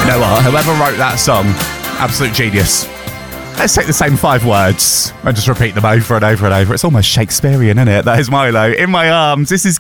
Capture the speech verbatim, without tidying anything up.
You know what? Whoever wrote that song, absolute genius. Let's take the same five words and just repeat them over and over and over. It's almost Shakespearean, isn't it? That is Milo. In My Arms. This is